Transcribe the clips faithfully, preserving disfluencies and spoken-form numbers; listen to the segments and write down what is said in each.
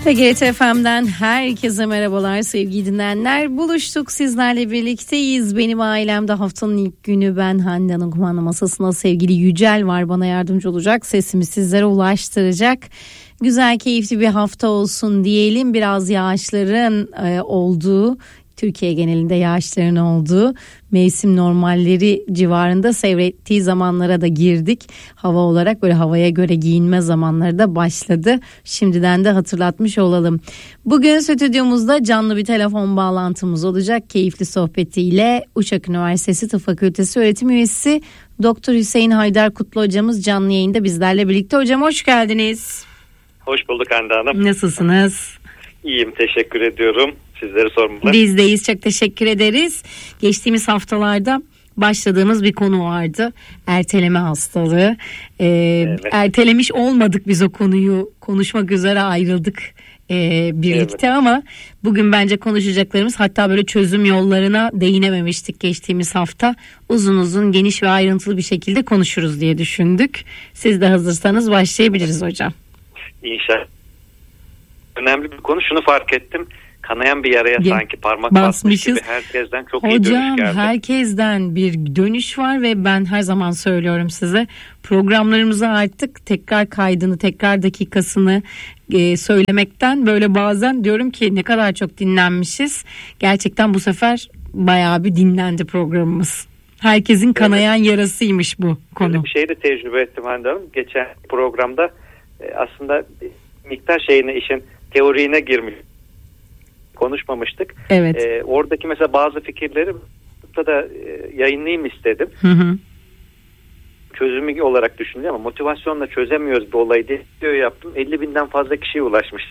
P G T F M'den herkese merhabalar sevgili dinleyenler. Buluştuk, sizlerle birlikteyiz. Benim ailemde haftanın ilk günü, ben Hande'nin kumanda masasında sevgili Yücel var, bana yardımcı olacak, sesimi sizlere ulaştıracak. Güzel, keyifli bir hafta olsun diyelim. Biraz yağışların e, olduğu, Türkiye genelinde yağışların olduğu, mevsim normalleri civarında seyrettiği zamanlara da girdik. Hava olarak böyle havaya göre giyinme zamanları da başladı. Şimdiden de hatırlatmış olalım. Bugün stüdyomuzda canlı bir telefon bağlantımız olacak. Keyifli sohbetiyle Uşak Üniversitesi Tıp Fakültesi öğretim üyesi Doktor Hüseyin Haydar Kutlu hocamız canlı yayında bizlerle birlikte. Hocam hoş geldiniz. Hoş bulduk Hande Hanım. Nasılsınız? İyiyim, teşekkür ediyorum. Sizleri sormalı. Bizdeyiz, çok teşekkür ederiz. Geçtiğimiz haftalarda başladığımız bir konu vardı. Erteleme hastalığı. Ee, evet. Ertelemiş olmadık biz o konuyu. Konuşmak üzere ayrıldık e, birlikte evet. Ama bugün bence konuşacaklarımız, hatta böyle çözüm yollarına değinememiştik geçtiğimiz hafta. Uzun uzun, geniş ve ayrıntılı bir şekilde konuşuruz diye düşündük. Siz de hazırsanız başlayabiliriz hocam. İnşallah. Önemli bir konu. Şunu fark ettim. Kanayan bir yaraya ya, sanki parmak basmış gibi herkesten çok hocam, iyi dönüş geldi. Hocam herkesten bir dönüş var ve ben her zaman söylüyorum size, programlarımıza artık tekrar kaydını, tekrar dakikasını e, söylemekten böyle bazen diyorum ki ne kadar çok dinlenmişiz. Gerçekten bu sefer bayağı bir dinlendi programımız. Herkesin kanayan evet. yarasıymış bu konu. Öyle bir şey de tecrübe ettim Hande Hanım. Geçen programda e, aslında miktar şeyine, işin teoriğine girmiş. Konuşmamıştık. Evet. Ee, oradaki mesela bazı fikirleri da e, yayınlayayım istedim. Hı hı. Çözümü olarak düşünüyor ama motivasyonla çözemiyoruz bu olayı diyor yaptım. elli binden fazla kişiye ulaşmış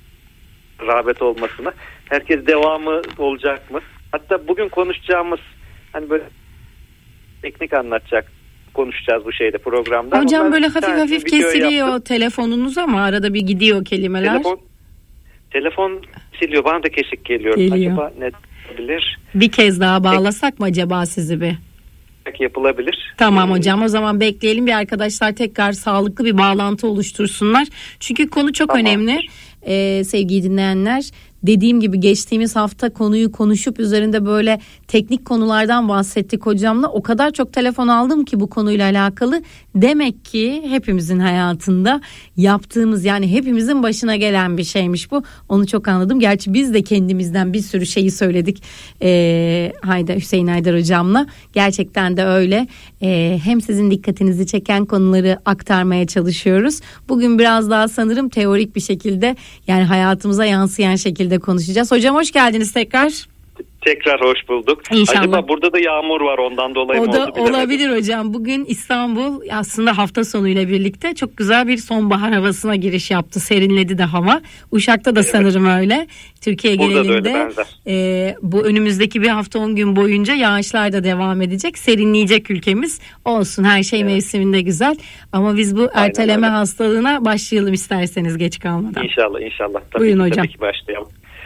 rağbet olmasına. Herkes devamı olacak mı? Hatta bugün konuşacağımız hani böyle teknik anlatacak konuşacağız bu şeyde programda. Hocam Onlar böyle hafif hafif kesiliyor yaptım. Telefonunuz ama arada bir gidiyor kelimeler. Telefon Telefon siliyor, bana da kesik geliyor. Geliyor. Acaba ne olabilir? Bir kez daha bağlasak mı acaba sizi bir? Yapılabilir. Tamam hocam, o zaman bekleyelim bir arkadaşlar tekrar sağlıklı bir bağlantı oluştursunlar. Çünkü konu çok tamam. önemli ee, sevgili dinleyenler. Dediğim gibi geçtiğimiz hafta konuyu konuşup üzerinde böyle teknik konulardan bahsettik hocamla. O kadar çok telefon aldım ki bu konuyla alakalı. Demek ki hepimizin hayatında yaptığımız, yani hepimizin başına gelen bir şeymiş bu. Onu çok anladım. Gerçi biz de kendimizden bir sürü şeyi söyledik ee, Haydar, Hüseyin Haydar hocamla. Gerçekten de öyle. Ee, hem sizin dikkatinizi çeken konuları aktarmaya çalışıyoruz. Bugün biraz daha sanırım teorik bir şekilde, yani hayatımıza yansıyan şekilde de konuşacağız. Hocam hoş geldiniz tekrar. Tekrar hoş bulduk. İnşallah. Acaba burada da yağmur var, ondan dolayı o mı da oldu bilemedim. Olabilir hocam. Bugün İstanbul aslında hafta sonuyla birlikte çok güzel bir sonbahar havasına giriş yaptı. Serinledi de hava. Uşak'ta da evet. sanırım öyle. Türkiye burada genelinde e, bu önümüzdeki bir hafta on gün boyunca yağışlar da devam edecek. Serinleyecek ülkemiz. Olsun, her şey evet. mevsiminde güzel. Ama biz bu Aynen erteleme öyle. hastalığına başlayalım isterseniz geç kalmadan. İnşallah inşallah. Tabii Buyurun ki, hocam. Tabii ki başlayalım.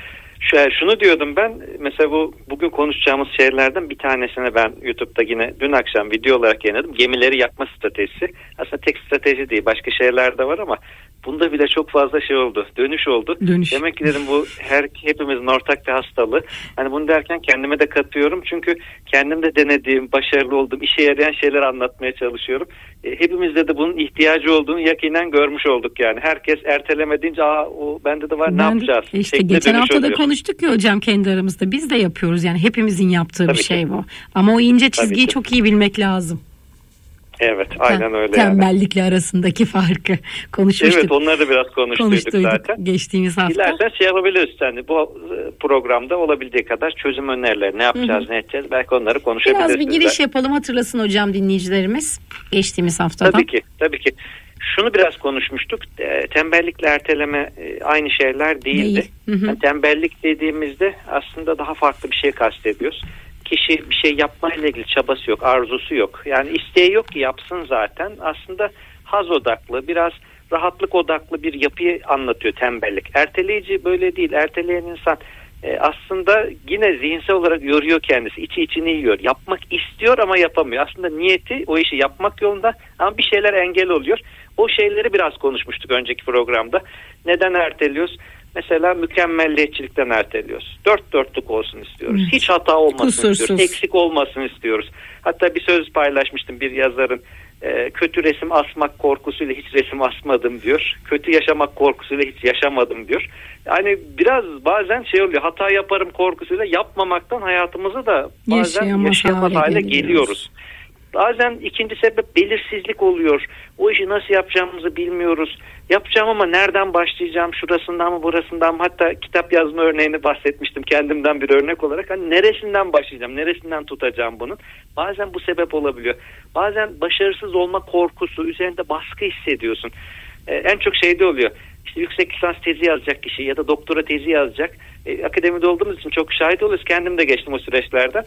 Şunu diyordum ben, mesela bu bugün konuşacağımız şeylerden bir tanesini ben YouTube'da yine dün akşam video olarak yayınladım. Gemileri yakma stratejisi. Aslında tek strateji değil, başka şeyler de var ama bunda bile çok fazla şey oldu. Dönüş oldu. Dönüş. Demek ki dedim bu her hepimizin ortak bir hastalığı. Hani bunu derken kendime de katıyorum. Çünkü kendim de denediğim, başarılı olduğum, işe yarayan şeyler anlatmaya çalışıyorum. E, hepimizde de bunun ihtiyacı olduğunu yakinen görmüş olduk yani. Herkes erteleme deyince aa o bende de var, ben ne yapacağız? İşte geçen hafta da konuştuk ya hocam kendi aramızda. Biz de yapıyoruz yani, hepimizin yaptığı Tabii bir şey ki. bu. Ama o ince çizgiyi çok iyi bilmek lazım. Evet, aynen öyle. Tembellikle yani. Arasındaki farkı konuşmuştuk. Evet, onları da biraz konuştuyduk zaten. Geçtiğimiz hafta. Dilersen şey yapabiliriz. Yani bu programda olabildiği kadar çözüm önerileri, ne yapacağız, Hı-hı. ne edeceğiz, belki onları konuşabiliriz. Biraz bir giriş bizden. yapalım, hatırlasın hocam dinleyicilerimiz geçtiğimiz haftadan. Tabii ki, tabii ki. Şunu biraz konuşmuştuk. Tembellikle erteleme aynı şeyler değildi. Değil. Yani tembellik dediğimizde aslında daha farklı bir şey kastediyoruz. Kişi bir şey yapmayla ilgili çabası yok, arzusu yok. Yani isteği yok ki yapsın zaten. Aslında haz odaklı, biraz rahatlık odaklı bir yapıyı anlatıyor tembellik. Erteleyici böyle değil. Erteleyen insan e, aslında yine zihinsel olarak yoruyor kendisi. İçi içini yiyor. Yapmak istiyor ama yapamıyor. Aslında niyeti o işi yapmak yolunda ama bir şeyler engel oluyor. O şeyleri biraz konuşmuştuk önceki programda. Neden erteliyoruz? Mesela mükemmelliyetçilikten erteliyoruz. Dört dörtlük olsun istiyoruz. Evet. Hiç hata olmasın Kusursuz. istiyoruz. Eksik olmasın istiyoruz. Hatta bir söz paylaşmıştım bir yazarın. E, kötü resim asmak korkusuyla hiç resim asmadım diyor. Kötü yaşamak korkusuyla hiç yaşamadım diyor. Yani biraz bazen şey oluyor. Hata yaparım korkusuyla yapmamaktan hayatımızı da bazen yaşayamaz, yaşayamaz hale geliyoruz. geliyoruz. Bazen ikinci sebep belirsizlik oluyor. O işi nasıl yapacağımızı bilmiyoruz. Yapacağım ama nereden başlayacağım? Şurasından mı burasından mı? Hatta kitap yazma örneğini bahsetmiştim kendimden bir örnek olarak. Hani neresinden başlayacağım? Neresinden tutacağım bunun? Bazen bu sebep olabiliyor. Bazen başarısız olma korkusu, üzerinde baskı hissediyorsun. Ee, en çok şeyde oluyor. İşte yüksek lisans tezi yazacak kişi ya da doktora tezi yazacak. E, akademide olduğumuz için çok şahit oluyoruz. Kendim de geçtim o süreçlerden.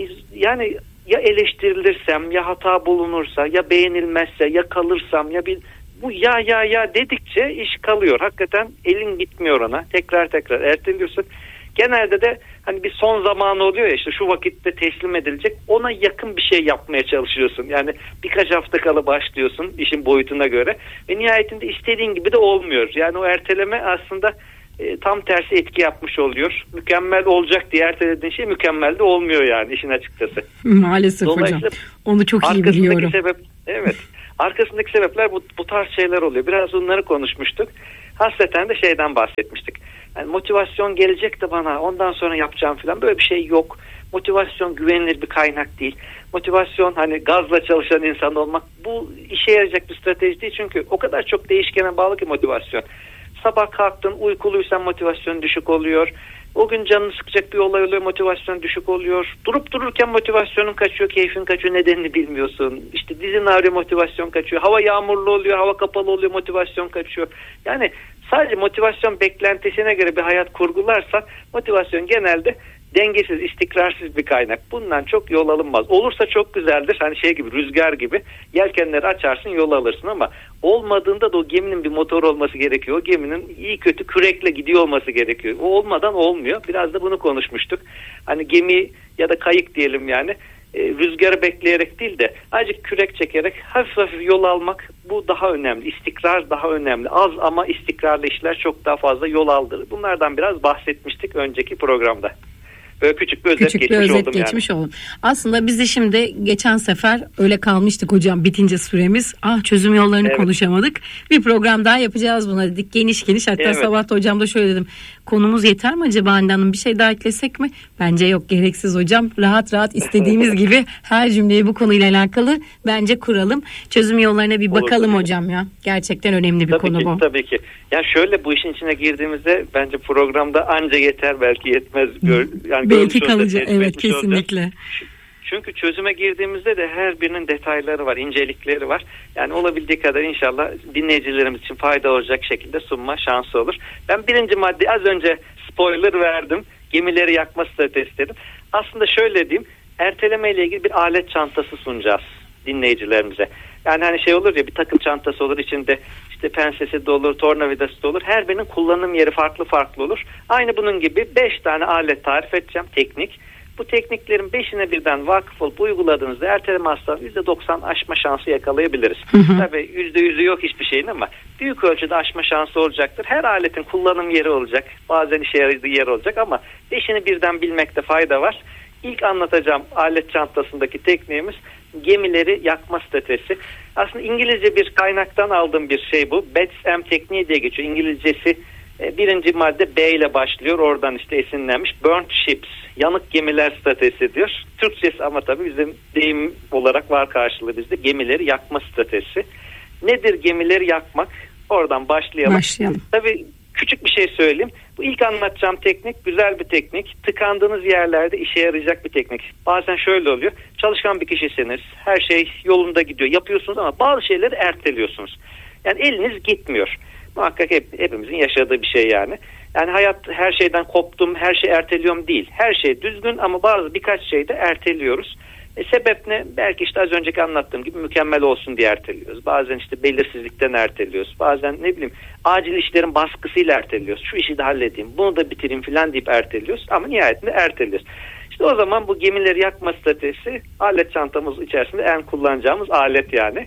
Yani ya eleştirilirsem, ya hata bulunursa, ya beğenilmezse, ya kalırsam, ya bir bu ya ya ya dedikçe iş kalıyor. Hakikaten elin gitmiyor ona. Tekrar tekrar erteliyorsun. Genelde de hani bir son zamanı oluyor ya, işte şu vakitte teslim edilecek, ona yakın bir şey yapmaya çalışıyorsun. Yani birkaç hafta kala başlıyorsun işin boyutuna göre ve nihayetinde istediğin gibi de olmuyor. Yani o erteleme aslında e, tam tersi etki yapmış oluyor. Mükemmel olacak diye ertelediğin şey mükemmel de olmuyor yani işin açıkçası. Maalesef hocam. Onu çok iyi biliyorum. Sebep, evet. Arkasındaki sebepler bu, bu tarz şeyler oluyor. Biraz onları konuşmuştuk. Hasreten de şeyden bahsetmiştik. Yani motivasyon gelecek de bana ondan sonra yapacağım falan, böyle bir şey yok. Motivasyon güvenilir bir kaynak değil. Motivasyon hani gazla çalışan insan olmak, bu işe yarayacak bir strateji değil. Çünkü o kadar çok değişkene bağlı ki motivasyon. Sabah kalktın uykuluysan motivasyon düşük oluyor. O gün canını sıkacak bir olay oluyor, motivasyon düşük oluyor. Durup dururken motivasyonun kaçıyor, keyfin kaçıyor, nedenini bilmiyorsun. İşte dizin ağrıyor, motivasyon kaçıyor. Hava yağmurlu oluyor, hava kapalı oluyor, motivasyon kaçıyor. Yani sadece motivasyon beklentisine göre bir hayat kurgularsa motivasyon genelde dengesiz, istikrarsız bir kaynak. Bundan çok yol alınmaz. Olursa çok güzeldir. Hani şey gibi, rüzgar gibi. Yelkenleri açarsın, yol alırsın ama olmadığında da o geminin bir motor olması gerekiyor. O geminin iyi kötü kürekle gidiyor olması gerekiyor. O olmadan olmuyor. Biraz da bunu konuşmuştuk. Hani gemi ya da kayık diyelim yani. E, rüzgarı bekleyerek değil de azıcık kürek çekerek hafif hafif yol almak, bu daha önemli. İstikrar daha önemli. Az ama istikrarlı işler çok daha fazla yol aldırır. Bunlardan biraz bahsetmiştik önceki programda. Böyle küçük bir özet küçük geçmiş bir özet oldum geçmiş yani. oldum. Aslında biz de şimdi geçen sefer öyle kalmıştık hocam, bitince süremiz. Ah, çözüm yollarını evet. konuşamadık. Bir program daha yapacağız buna dedik. Geniş geniş. Hatta evet. sabah da hocam da şöyle dedim. Konumuz yeter mi acaba Hande Hanım? Bir şey daha eklesek mi? Bence yok, gereksiz hocam. Rahat rahat istediğimiz gibi her cümleyi bu konuyla alakalı bence kuralım. Çözüm yollarına bir bakalım Olur. hocam ya. Gerçekten önemli bir tabii konu ki, bu. Tabii ki. Ya şöyle, bu işin içine girdiğimizde bence programda anca yeter, belki yetmez. Gör, yani belki kalıcı. Evet, kesinlikle. Olacak. Çünkü çözüme girdiğimizde de her birinin detayları var, incelikleri var. Yani olabildiği kadar inşallah dinleyicilerimiz için fayda olacak şekilde sunma şansı olur. Ben birinci madde az önce spoiler verdim. Gemileri yakma stratejisi dedim. Aslında şöyle diyeyim, erteleme ile ilgili bir alet çantası sunacağız dinleyicilerimize. Yani hani şey olur ya, bir takım çantası olur, içinde işte pensesi de olur, tornavidası da olur. Her birinin kullanım yeri farklı farklı olur. Aynı bunun gibi beş tane alet tarif edeceğim, teknik. Bu tekniklerin beşine birden vakıf olup uyguladığınızda erteleme hastalığını yüzde doksan aşma şansı yakalayabiliriz. Hı hı. Tabii yüzde yüzü yok hiçbir şeyin ama büyük ölçüde aşma şansı olacaktır. Her aletin kullanım yeri olacak. Bazen işe yaradığı yer olacak ama beşini birden bilmekte fayda var. İlk anlatacağım alet çantasındaki tekniğimiz gemileri yakma stratejisi. Aslında İngilizce bir kaynaktan aldığım bir şey bu. B E T S M tekniği diye geçiyor. İngilizcesi birinci madde B ile başlıyor. Oradan işte esinlenmiş. Burnt ships, yanık gemiler stratejisi diyor. Türkçesi ama tabii bizim deyim olarak var karşılığı bizde. Gemileri yakma stratejisi. Nedir gemileri yakmak? Oradan başlayalım. Başlayalım. Tabii küçük bir şey söyleyeyim. Bu ilk anlatacağım teknik güzel bir teknik. Tıkandığınız yerlerde işe yarayacak bir teknik. Bazen şöyle oluyor. Çalışkan bir kişisiniz. Her şey yolunda gidiyor. Yapıyorsunuz ama bazı şeyleri erteliyorsunuz. Yani eliniz gitmiyor. Muhakkak hep, hepimizin yaşadığı bir şey yani. Yani hayat her şeyden koptum, her şeyi erteliyorum değil. Her şey düzgün ama bazı birkaç şeyi de erteliyoruz. E, sebep ne? Belki işte az önceki anlattığım gibi mükemmel olsun diye erteliyoruz. Bazen işte belirsizlikten erteliyoruz. Bazen ne bileyim acil işlerin baskısıyla erteliyoruz. Şu işi de halledeyim, bunu da bitireyim falan deyip erteliyoruz. Ama nihayetinde erteliyoruz. İşte o zaman bu gemileri yakma stratejisi alet çantamız içerisinde en kullanacağımız alet yani.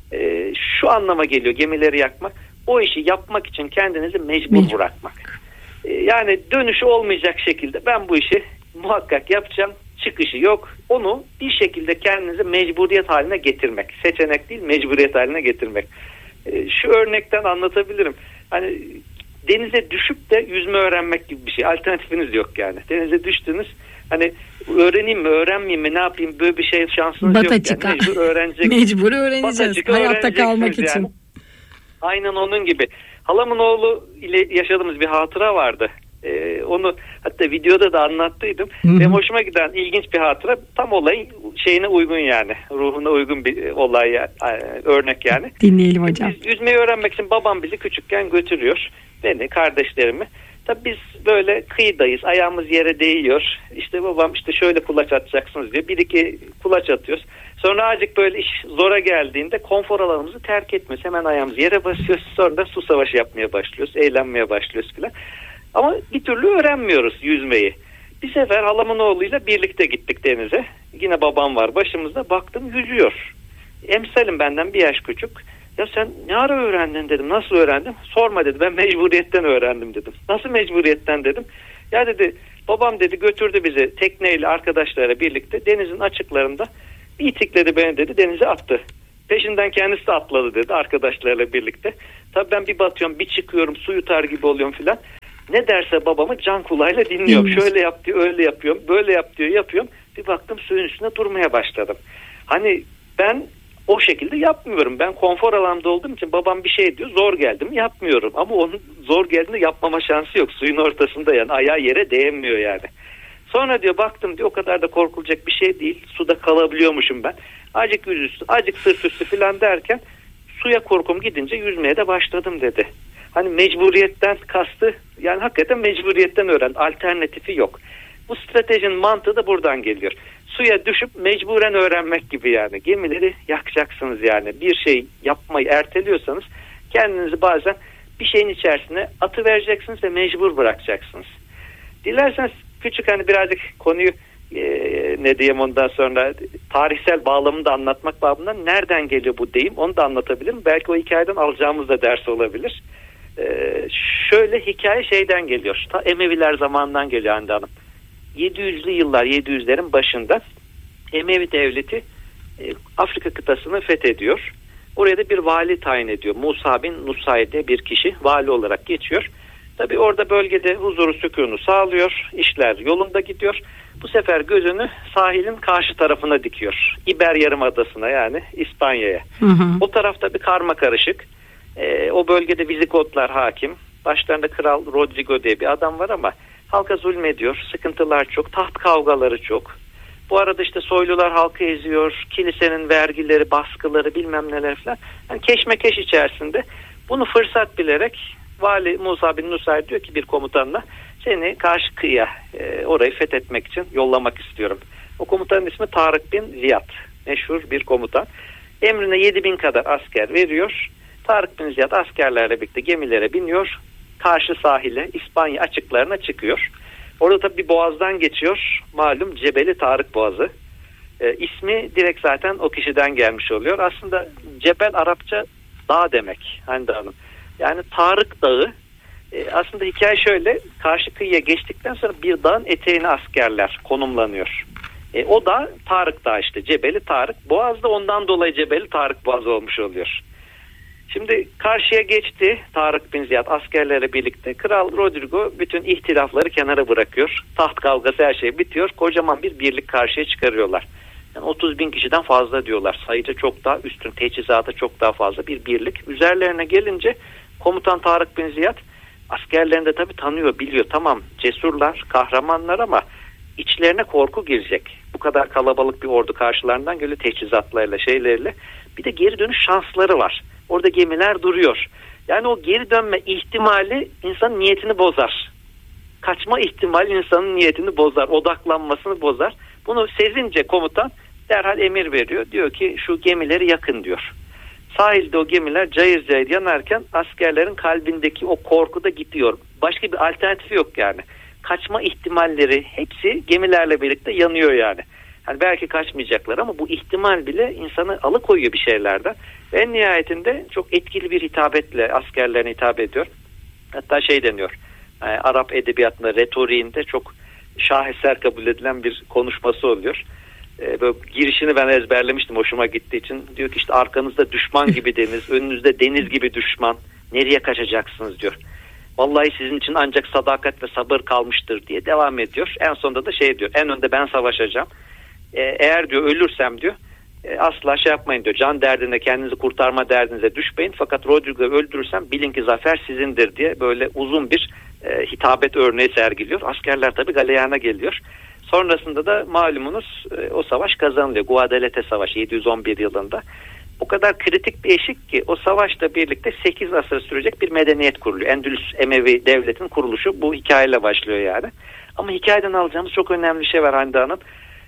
E, şu anlama geliyor gemileri yakmak. O işi yapmak için kendinizi mecbur, mecbur bırakmak. yani dönüşü olmayacak şekilde ben bu işi muhakkak yapacağım. Çıkışı yok. Onu bir şekilde kendinize mecburiyet haline getirmek. Seçenek değil, mecburiyet haline getirmek. E, şu örnekten anlatabilirim. Hani denize düşüp de yüzme öğrenmek gibi bir şey. Alternatifiniz yok yani. Denize düştünüz. Hani öğreneyim mi, öğrenmeyeyim mi, ne yapayım, böyle bir şey şansınız Bata yok. çıka. Yani. Mecbur öğrenecek. Mecbur öğreneceğiz. Hayatta kalmak için. Yani. Aynen onun gibi. Halamın oğlu ile yaşadığımız bir hatıra vardı. Ee, onu hatta videoda da anlattıydım. Hı-hı. Benim hoşuma giden ilginç bir hatıra, tam olayın şeyine uygun yani. Ruhuna uygun bir olay yani, örnek yani. Dinleyelim hocam. Biz yüzmeyi öğrenmek için babam bizi küçükken götürüyor. Beni, kardeşlerimi. Tabii biz böyle kıyıdayız. Ayağımız yere değiyor. İşte babam işte şöyle kulaç atacaksınız diyor. Bir iki kulaç atıyoruz. Sonra azıcık böyle iş zora geldiğinde konfor alanımızı terk etmiyoruz. Hemen ayağımızı yere basıyoruz. Sonra da su savaşı yapmaya başlıyoruz. Eğlenmeye başlıyoruz filan. Ama bir türlü öğrenmiyoruz yüzmeyi. Bir sefer halamın oğluyla birlikte gittik denize. Yine babam var başımızda. Baktım yüzüyor. Emsalim benden bir yaş küçük. Ya sen ne ara öğrendin dedim. Nasıl öğrendin? Sorma dedi. Ben mecburiyetten öğrendim dedim. Nasıl mecburiyetten dedim. Ya dedi babam dedi götürdü bizi tekneyle arkadaşlarla birlikte denizin açıklarında bir itikledi beni dedi, denize attı. Peşinden kendisi de atladı dedi arkadaşlarla birlikte. Tabii ben bir batıyorum bir çıkıyorum su yutar gibi oluyorum filan. Ne derse babamı can kulağıyla dinliyorum. Bilmiyorum. Şöyle yap diyor, öyle yapıyorum, böyle yap diyor, yapıyorum. Bir baktım suyun üstünde durmaya başladım. Hani ben o şekilde yapmıyorum. Ben konfor alanında olduğum için babam bir şey diyor, zor geldi mi yapmıyorum. Ama onun zor geldiğinde yapmama şansı yok. Suyun ortasında yani ayağı yere değmiyor yani. Sonra diyor baktım diyor o kadar da korkulacak bir şey değil. Suda kalabiliyormuşum ben. Acık yüzüstü, acık sırt üstü filan derken suya korkum gidince yüzmeye de başladım dedi. Hani mecburiyetten kastı yani hakikaten mecburiyetten öğren. Alternatifi yok. Bu stratejinin mantığı da buradan geliyor. Suya düşüp mecburen öğrenmek gibi yani. Gemileri yakacaksınız yani. Bir şey yapmayı erteliyorsanız kendinizi bazen bir şeyin içerisine atıvereceksiniz ve mecbur bırakacaksınız. Dilerseniz küçük hani birazcık konuyu e, ne diyeyim ondan sonra tarihsel bağlamını da anlatmak babından nereden geliyor bu deyim onu da anlatabilirim. Belki o hikayeden alacağımız da ders olabilir. E, şöyle hikaye şeyden geliyor. Ta Emeviler zamanından geliyor Hande Hanım. yedi yüzlü yıllar yedi yüzlerin başında Emevi devleti e, Afrika kıtasını fethediyor. Oraya da bir vali tayin ediyor. Musa bin Nusayr diye bir kişi vali olarak geçiyor. Tabii orada bölgede huzuru sükûnu sağlıyor. İşler yolunda gidiyor. Bu sefer gözünü sahilin karşı tarafına dikiyor. İber Yarımadası'na yani İspanya'ya. Hı hı. O tarafta bir karma karışık. E, o bölgede Vizigotlar hakim. Başlarında Kral Rodrigo diye bir adam var ama halka zulmediyor. Sıkıntılar çok. Taht kavgaları çok. Bu arada işte soylular halkı eziyor. Kilisenin vergileri, baskıları bilmem neler falan. Yani keşmekeş içerisinde bunu fırsat bilerek Vali Musa bin Nusayr diyor ki bir komutanla seni karşı kıyıya e, orayı fethetmek için yollamak istiyorum. O komutanın ismi Tarık bin Ziyad. Meşhur bir komutan. Emrine yedi bin kadar asker veriyor. Tarık bin Ziyad askerlerle birlikte gemilere biniyor. Karşı sahile İspanya açıklarına çıkıyor. Orada tabii bir boğazdan geçiyor. Malum Cebeli Tarık Boğazı. E, ismi direkt zaten o kişiden gelmiş oluyor. Aslında Cebel Arapça dağ demek Hande Hanım. Yani Tarık Dağı e, aslında hikaye şöyle, karşı kıyıya geçtikten sonra bir dağın eteğine askerler konumlanıyor. E, o da Tarık Dağı işte Cebeli Tarık. Boğaz da ondan dolayı Cebeli Tarık Boğazı olmuş oluyor. Şimdi karşıya geçti Tarık bin Ziyad askerlerle birlikte. Kral Rodrigo bütün ihtilafları kenara bırakıyor. Taht kavgası her şey bitiyor. Kocaman bir birlik karşıya çıkarıyorlar. Yani otuz bin kişiden fazla diyorlar. Sayıca çok daha üstün, teçhizata çok daha fazla bir birlik. Üzerlerine gelince komutan Tarık bin Ziyad askerlerini de tabii tanıyor, biliyor. Tamam cesurlar, kahramanlar ama içlerine korku girecek. Bu kadar kalabalık bir ordu karşılarından geliyor teçhizatlarıyla, şeylerle. Bir de geri dönüş şansları var. Orada gemiler duruyor. Yani o geri dönme ihtimali insanın niyetini bozar. Kaçma ihtimali insanın niyetini bozar, odaklanmasını bozar. Bunu sezince komutan derhal emir veriyor. Diyor ki şu gemileri yakın diyor. Sahilde o gemiler cayır cayır yanarken askerlerin kalbindeki o korku da gidiyor. Başka bir alternatifi yok yani. Kaçma ihtimalleri hepsi gemilerle birlikte yanıyor yani. Yani belki kaçmayacaklar ama bu ihtimal bile insanı alıkoyuyor bir şeylerden. Ve en nihayetinde çok etkili bir hitabetle askerlerine hitap ediyor. Hatta şey deniyor. Yani Arap edebiyatında, retoriğinde çok şaheser kabul edilen bir konuşması oluyor. Ee, böyle girişini ben ezberlemiştim hoşuma gittiği için. Diyor ki işte arkanızda düşman gibi deniz, önünüzde deniz gibi düşman. Nereye kaçacaksınız diyor. Vallahi sizin için ancak sadakat ve sabır kalmıştır diye devam ediyor. En sonunda da şey diyor, en önde ben savaşacağım. Ee, eğer diyor ölürsem diyor e, asla şey yapmayın diyor. Can derdine, kendinizi kurtarma derdinize düşmeyin. Fakat Rodrigo'yu öldürürsem bilin ki zafer sizindir diye böyle uzun bir e, hitabet örneği sergiliyor. Askerler tabii galeyana geliyor. Sonrasında da malumunuz e, o savaş kazanılıyor. Guadalete Savaşı yedi yüz on bir yılında. O kadar kritik bir eşik ki o savaşla birlikte sekiz asır sürecek bir medeniyet kuruluyor. Endülüs Emevi devletin kuruluşu bu hikayeyle başlıyor yani. Ama hikayeden alacağımız çok önemli bir şey var Hande Hanım.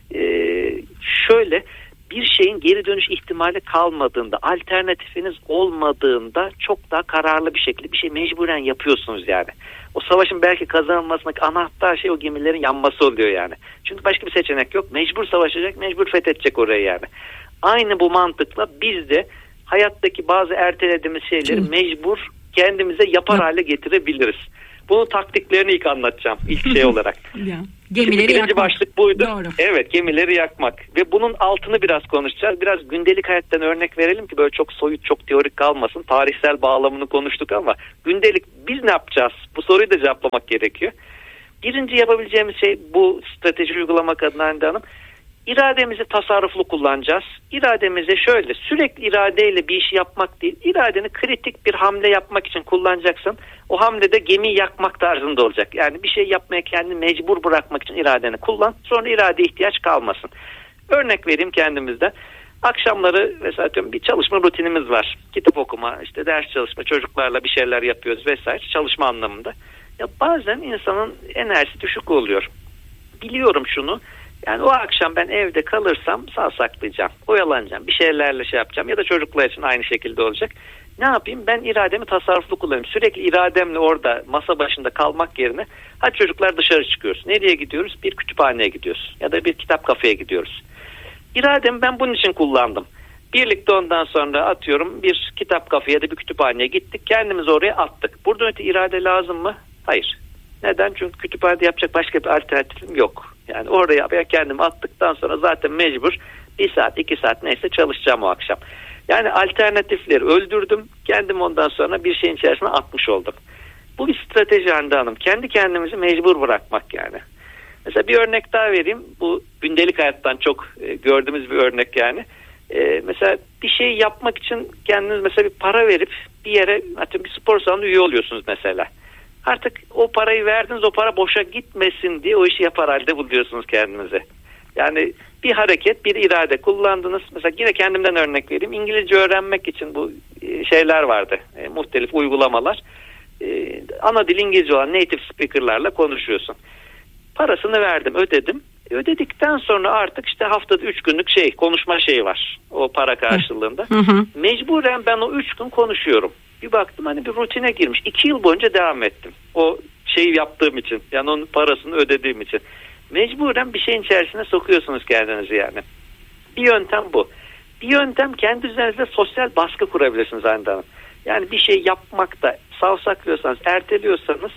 Ee, şöyle bir şeyin geri dönüş ihtimali kalmadığında, alternatifiniz olmadığında çok daha kararlı bir şekilde bir şey mecburen yapıyorsunuz yani. O savaşın belki kazanılmasındaki anahtar şey o gemilerin yanması oluyor yani. Çünkü başka bir seçenek yok. Mecbur savaşacak, mecbur fethedecek orayı yani. Aynı bu mantıkla biz de hayattaki bazı ertelediğimiz şeyleri mecbur kendimize yapar hale getirebiliriz. Bunun taktiklerini ilk anlatacağım ilk şey olarak. Ya, gemileri birinci yakmak. başlık buydu. Doğru. Evet, gemileri yakmak ve bunun altını biraz konuşacağız. Biraz gündelik hayattan örnek verelim ki böyle çok soyut, çok teorik kalmasın. Tarihsel bağlamını konuştuk ama gündelik biz ne yapacağız? Bu soruyu da cevaplamak gerekiyor. Birinci yapabileceğimiz şey bu strateji uygulamak adına Hande Hanım. İrademizi tasarruflu kullanacağız. İrademizi şöyle sürekli iradeyle bir işi yapmak değil, iradeni kritik bir hamle yapmak için kullanacaksın. O hamlede gemiyi yakmak tarzında olacak. Yani bir şey yapmaya kendini mecbur bırakmak için iradeni kullan. Sonra iradeye ihtiyaç kalmasın. Örnek vereyim kendimizde. Akşamları mesela bir çalışma rutinimiz var. Kitap okuma, işte ders çalışma, çocuklarla bir şeyler yapıyoruz vesaire çalışma anlamında. Ya bazen insanın enerjisi düşük oluyor. Biliyorum şunu. Yani o akşam ben evde kalırsam sağ saklayacağım, oyalanacağım, bir şeylerle şey yapacağım ya da çocuklar için aynı şekilde olacak. Ne yapayım? Ben irademi tasarruflu kullanayım. Sürekli irademle orada masa başında kalmak yerine hadi çocuklar dışarı çıkıyoruz. Nereye gidiyoruz? Bir kütüphaneye gidiyoruz ya da bir kitap kafeye gidiyoruz. İrademi ben bunun için kullandım. Birlikte ondan sonra atıyorum bir kitap kafeye ya da bir kütüphaneye gittik. Kendimizi oraya attık. Burada öte irade lazım mı? Hayır. Neden? Çünkü kütüphanede yapacak başka bir alternatifim yok. Yani oraya ben kendimi attıktan sonra zaten mecbur bir saat iki saat neyse çalışacağım o akşam. Yani alternatifleri öldürdüm. Kendim ondan sonra bir şeyin içerisine atmış oldum. Bu bir strateji Hande Hanım. Kendi kendimizi mecbur bırakmak yani. Mesela bir örnek daha vereyim. Bu gündelik hayattan çok e, gördüğümüz bir örnek yani. E, mesela bir şey yapmak için kendiniz mesela bir para verip bir yere hatta bir spor salonuna üye oluyorsunuz mesela. Artık o parayı verdiniz, o para boşa gitmesin diye o işi yapar halde buluyorsunuz kendinize. Yani bir hareket, bir irade kullandınız. Mesela yine kendimden örnek vereyim. İngilizce öğrenmek için bu şeyler vardı. E, muhtelif uygulamalar. E, ana dil İngilizce olan native speaker'larla konuşuyorsun. Parasını verdim, ödedim. Ödedikten sonra artık işte haftada üç günlük şey, konuşma şeyi var. O para karşılığında. Hı hı. Mecburen ben o üç gün konuşuyorum. Bir baktım hani bir rutine girmiş. İki yıl boyunca devam ettim. O şeyi yaptığım için. Yani onun parasını ödediğim için. Mecburen bir şeyin içerisine sokuyorsunuz kendinizi yani. Bir yöntem bu. Bir yöntem kendi üzerinizde sosyal baskı kurabilirsiniz Hande Hanım. Yani bir şey yapmakta savsaklıyorsanız, erteliyorsanız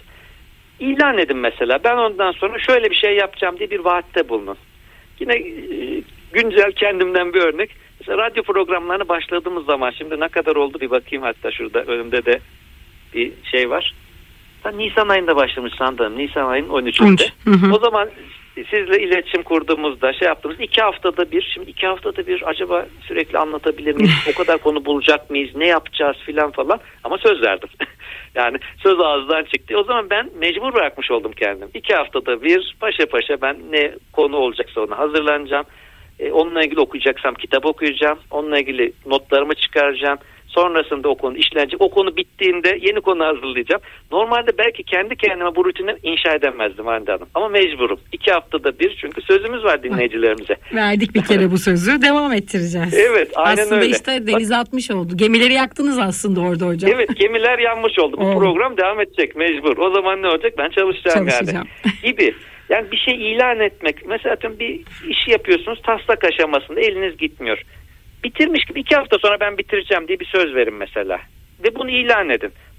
ilan edin mesela. Ben ondan sonra şöyle bir şey yapacağım diye bir vaatte bulunun. Yine e, güncel kendimden bir örnek. Mesela radyo programlarına başladığımız zaman şimdi ne kadar oldu bir bakayım, hatta şurada önümde de bir şey var. Ben Nisan ayında başlamış sandım. Nisan ayının on üçünde. Hı hı. O zaman sizle iletişim kurduğumuzda şey yaptığımız iki haftada bir, şimdi iki haftada bir acaba sürekli anlatabilir miyiz? O kadar konu bulacak mıyız? Ne yapacağız filan falan. Ama söz verdim. Yani söz ağızdan çıktı. O zaman ben mecbur bırakmış oldum kendim. İki haftada bir paşa paşa ben ne konu olacaksa ona hazırlanacağım. E, onunla ilgili okuyacaksam kitap okuyacağım. Onunla ilgili notlarımı çıkaracağım. Sonrasında o konu işlenecek. O konu bittiğinde yeni konu hazırlayacağım. Normalde belki kendi kendime bu rutini inşa edemezdim Hande Hanım. Ama mecburum. İki haftada bir, çünkü sözümüz var dinleyicilerimize. Verdik bir kere bu sözü. Devam ettireceğiz. Evet, aynen aslında öyle. Aslında işte denize atmış oldu. Gemileri yaktınız aslında orada hocam. Evet, gemiler yanmış oldu. Bu oh. program devam edecek mecbur. O zaman ne olacak? Ben çalışacağım, çalışacağım. yani. Gibi. Yani bir şey ilan etmek. Mesela bir işi yapıyorsunuz, taslak aşamasında eliniz gitmiyor. Bitirmiş gibi iki hafta sonra ben bitireceğim diye bir söz verin mesela. Ve bunu ilan edin.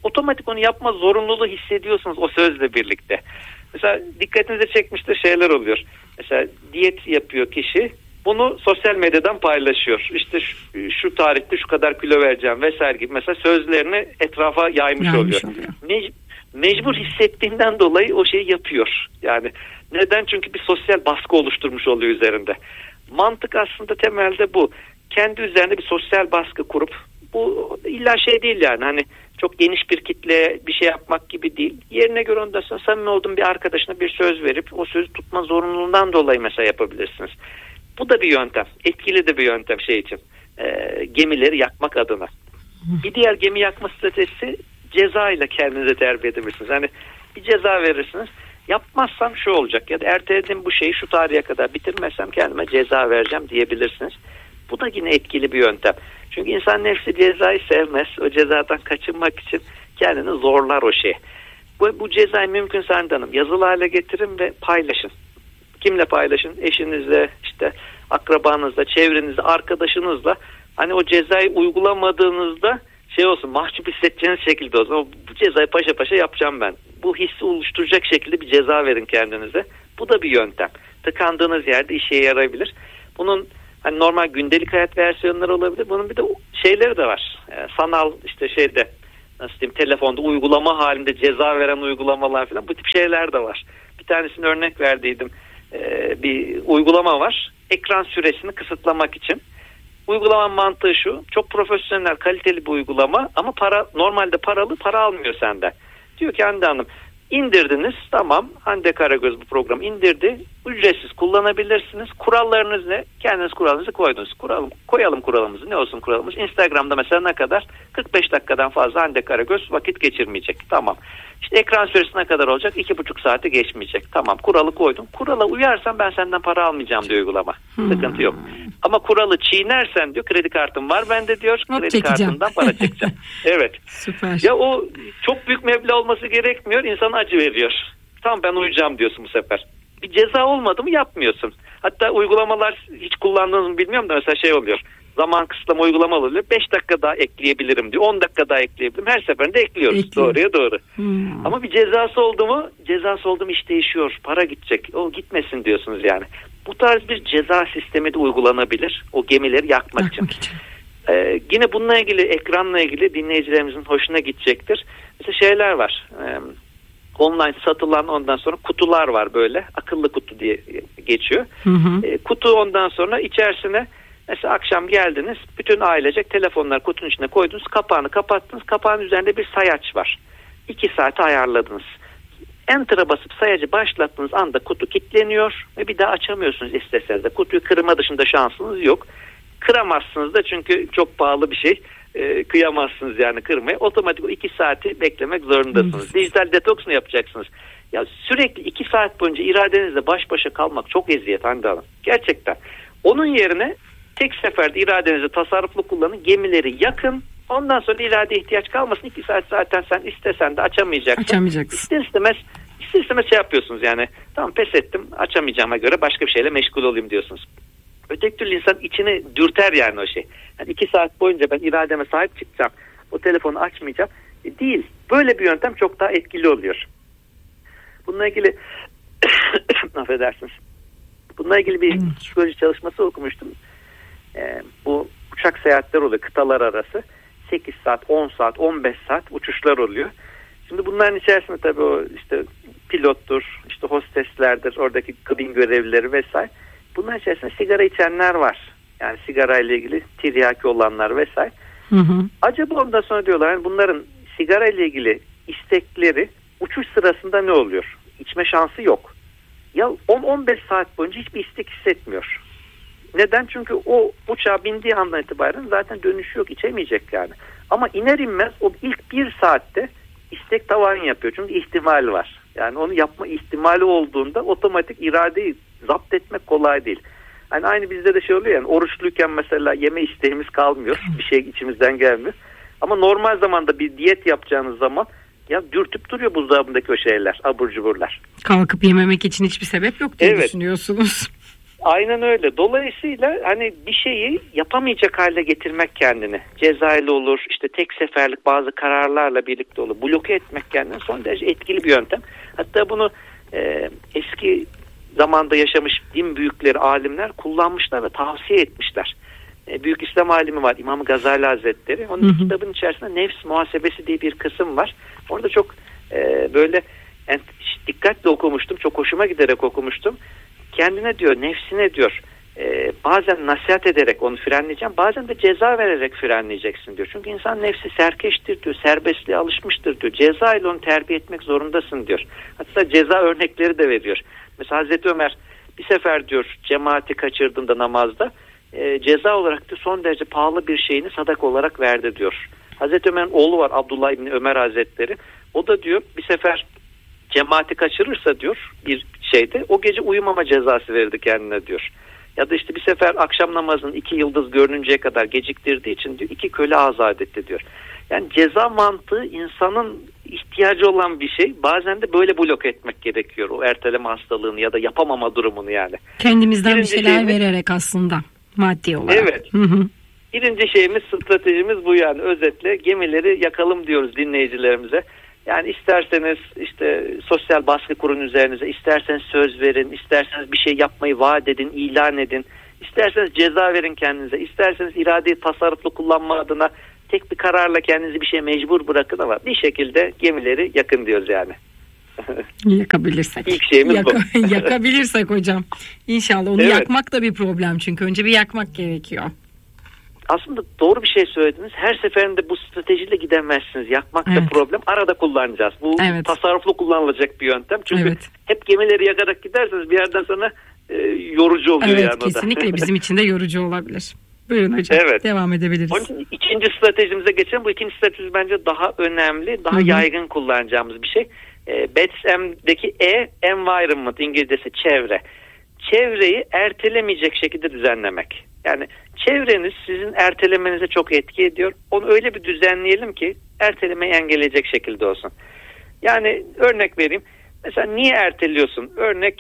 otomatik onu yapma zorunluluğu hissediyorsunuz o sözle birlikte. Mesela dikkatinize çekmiştir şeyler oluyor. Mesela diyet yapıyor kişi. Bunu sosyal medyadan paylaşıyor. İşte şu, şu tarihte şu kadar kilo vereceğim vesaire gibi mesela sözlerini etrafa yaymış, yaymış oluyor. oluyor. Me- mecbur hissettiğinden dolayı o şeyi yapıyor. Yani neden? Çünkü bir sosyal baskı oluşturmuş oluyor üzerinde. Mantık aslında temelde bu. Kendi üzerinde bir sosyal baskı kurup, bu illa şey değil yani hani çok geniş bir kitleye bir şey yapmak gibi değil. Yerine göre ondan sonra samimi olduğum bir arkadaşına bir söz verip o sözü tutma zorunluluğundan dolayı mesela yapabilirsiniz. Bu da bir yöntem. Etkili de bir yöntem şey için. E, gemileri yakmak adına. Bir diğer gemi yakma stratejisi ceza ile kendinize terbiye edebilirsiniz. Hani bir ceza verirsiniz. Yapmazsam şu olacak ya da erteledim bu şeyi şu tarihe kadar bitirmezsem kendime ceza vereceğim diyebilirsiniz. Bu da yine etkili bir yöntem. Çünkü insan nefsi cezayı sevmez. O cezadan kaçınmak için kendini zorlar o şeye. Bu, bu cezayı mümkünse hanım yazılı hale getirin ve paylaşın. Kimle paylaşın? Eşinizle, işte akrabanızla, çevrenizle, arkadaşınızla. Hani o cezayı uygulamadığınızda şey olsun, mahcup hissedeceğiniz şekilde olsun. O, bu cezayı paşa paşa yapacağım ben. Bu hissi oluşturacak şekilde bir ceza verin kendinize. Bu da bir yöntem. Tıkandığınız yerde işe yarayabilir. Bunun hani normal gündelik hayat versiyonları olabilir. Bunun bir de şeyleri de var. Ee, sanal işte şeyde nasıl diyeyim, telefonda uygulama halinde ceza veren uygulamalar falan, bu tip şeyler de var. Bir tanesini örnek verdiydim. Ee, bir uygulama var. Ekran süresini kısıtlamak için. Uygulamanın mantığı şu. Çok profesyonel, kaliteli bir uygulama ama para normalde paralı, para almıyor senden. Diyor ki Hande Hanım, indirdiniz, tamam, Hande Karagöz bu programı indirdi. Ücretsiz kullanabilirsiniz. Kurallarınız ne? Kendiniz kuralınızı koydunuz. Kuralım, koyalım kuralımızı. Ne olsun kuralımız? Instagram'da mesela ne kadar? kırk beş dakikadan fazla Hande Karagöz vakit geçirmeyecek. Tamam. İşte ekran süresi ne kadar olacak? iki buçuk saati geçmeyecek. Tamam, kuralı koydum. Kurala uyarsan ben senden para almayacağım diyor uygulama. Hmm. Sıkıntı yok. Ama kuralı çiğnersen diyor, kredi kartım var bende diyor. Not kredi çekeceğim. Kartından para çekeceğim. Evet. Süper. Ya o çok büyük meblağ olması gerekmiyor. İnsana acı veriyor. Tamam, ben uyacağım diyorsun bu sefer. Bir ceza olmadı mı yapmıyorsun. Hatta uygulamalar hiç kullandığınızı mı bilmiyorum da mesela şey oluyor. Zaman kısıtlama uygulama oluyor. beş dakika daha ekleyebilirim diyor. on dakika daha ekleyebilirim. Her seferinde ekliyoruz. Ekliyor. Doğruya doğru. Hmm. Ama bir cezası oldu mu? Cezası oldu mu iş değişiyor. Para gidecek. O gitmesin diyorsunuz yani. Bu tarz bir ceza sistemi de uygulanabilir. O gemileri yakmak için. için. Ee, yine bununla ilgili, ekranla ilgili dinleyicilerimizin hoşuna gidecektir. Mesela şeyler var. Ee, online satılan ondan sonra kutular var böyle. Akıllı kutu diye geçiyor. Hı hı. Ee, kutu ondan sonra içerisine mesela akşam geldiniz, bütün ailecek telefonları kutunun içine koydunuz, kapağını kapattınız, kapağın üzerinde bir sayaç var. iki saate ayarladınız. Enter'a basıp sayacı başlattığınız anda kutu kilitleniyor ve bir daha açamıyorsunuz isteseniz de. Kutuyu kırma dışında şansınız yok. Kıramazsınız da çünkü çok pahalı bir şey. E, kıyamazsınız yani kırmaya. Otomatik o iki saati beklemek zorundasınız. Hmm. Dijital detoks mu yapacaksınız? Ya sürekli iki saat boyunca iradenizle baş başa kalmak çok eziyet Hande Hanım. Gerçekten. Onun yerine tek seferde iradenizi tasarruflu kullanın, gemileri yakın. Ondan sonra irade ihtiyaç kalmasın. iki saat zaten sen istesen de açamayacaksın. Açamayacaksın. İster istemez, ister istemez şey yapıyorsunuz yani. Tamam, pes ettim, açamayacağıma göre başka bir şeyle meşgul olayım diyorsunuz. Öteki türlü insan içine dürter yani o şey. Yani iki saat boyunca ben irademe sahip çıkacağım, o telefonu açmayacağım. E değil. Böyle bir yöntem çok daha etkili oluyor. Bununla ilgili affedersiniz. Bununla ilgili bir psikoloji çalışması okumuştum. Ee, bu uçak seyahatleri oluyor kıtalar arası. sekiz saat, on saat, on beş saat uçuşlar oluyor. Şimdi bunların içerisinde tabii o işte pilottur, işte hosteslerdir, oradaki kabin görevlileri vesaire. Bunların içerisinde sigara içenler var. Yani sigara ile ilgili tiryaki olanlar vesaire. Hı hı. Acaba ondan sonra diyorlar yani bunların sigara ile ilgili istekleri uçuş sırasında ne oluyor? İçme şansı yok. Ya on on beş saat boyunca hiçbir istek hissetmiyor. Neden? Çünkü o uçağa bindiği andan itibaren zaten dönüşü yok, içemeyecek yani. Ama iner inmez o ilk bir saatte istek tavan yapıyor. Çünkü ihtimal var. Yani onu yapma ihtimali olduğunda otomatik iradeyi zapt etmek kolay değil. Yani aynı bizde de şey oluyor yani, oruçluyken mesela yeme isteğimiz kalmıyor. Bir şey içimizden gelmiyor. Ama normal zamanda bir diyet yapacağınız zaman ya dürtüp duruyor buzdolabındaki o şeyler, abur cuburlar. Kalkıp yememek için hiçbir sebep yok diye evet. düşünüyorsunuz. Aynen öyle. Dolayısıyla hani bir şeyi yapamayacak hale getirmek kendini. Cezayla olur, işte tek seferlik bazı kararlarla birlikte olur. Bloke etmek kendini son derece etkili bir yöntem. Hatta bunu e, eski zamanda yaşamış din büyükleri, alimler kullanmışlar ve tavsiye etmişler. E, büyük İslam alimi var, İmam Gazali Hazretleri. Onun hı hı. kitabın içerisinde nefs muhasebesi diye bir kısım var. Orada çok e, böyle yani, dikkatli okumuştum, çok hoşuma giderek okumuştum. Kendine diyor, nefsine diyor, e, bazen nasihat ederek onu frenleyeceğim, bazen de ceza vererek frenleyeceksin diyor. Çünkü insan nefsi serkeştir diyor, serbestliğe alışmıştır diyor. Ceza ile onu terbiye etmek zorundasın diyor. Hatta ceza örnekleri de veriyor. Mesela Hazreti Ömer bir sefer diyor cemaati kaçırdığında namazda e, ceza olarak da son derece pahalı bir şeyini sadaka olarak verdi diyor. Hazreti Ömer'in oğlu var, Abdullah İbni Ömer Hazretleri. O da diyor bir sefer cemaati kaçırırsa diyor bir şeyde o gece uyumama cezası verirdi kendine diyor. Ya da işte bir sefer akşam namazının iki yıldız görününceye kadar geciktirdiği için diyor iki köle azat etti diyor. Yani ceza mantığı insanın ihtiyacı olan bir şey. Bazen de böyle blok etmek gerekiyor o erteleme hastalığını ya da yapamama durumunu yani. Kendimizden Birinci bir şeyler şeyimiz, vererek aslında maddi olarak. Evet. Hı hı. Birinci şeyimiz, stratejimiz bu yani. Özetle gemileri yakalım diyoruz dinleyicilerimize. Yani isterseniz işte sosyal baskı kurun üzerinize, isterseniz söz verin, isterseniz bir şey yapmayı vaat edin, ilan edin, isterseniz ceza verin kendinize, isterseniz iradeyi tasarruflu kullanma adına tek bir kararla kendinizi bir şeye mecbur bırakın ama bir şekilde gemileri yakın diyoruz yani. Yakabilirsek. İlk şeyimiz Yaka, bu. Yakabilirsek hocam. İnşallah onu evet. Yakmak da bir problem çünkü önce bir yakmak gerekiyor. Aslında doğru bir şey söylediniz. Her seferinde bu stratejiyle gidemezsiniz. Yakmak evet. da problem. Arada kullanacağız. Bu evet. tasarruflu kullanılacak bir yöntem. Çünkü evet. hep gemileri yakarak giderseniz bir yerden sonra e, yorucu oluyor evet, yani. Evet kesinlikle bizim için de yorucu olabilir. Buyurun hocam. Evet. Devam edebiliriz. Onun için ikinci stratejimize geçelim. Bu ikinci stratejimiz bence daha önemli, daha Hı-hı. yaygın kullanacağımız bir şey. E, B E T S M'deki E, environment, İngilizcesi çevre. Çevreyi ertelemeyecek şekilde düzenlemek. Yani çevreniz sizin ertelemenize çok etki ediyor. Onu öyle bir düzenleyelim ki ertelemeyi engelleyecek şekilde olsun. Yani örnek vereyim. Mesela niye erteliyorsun? Örnek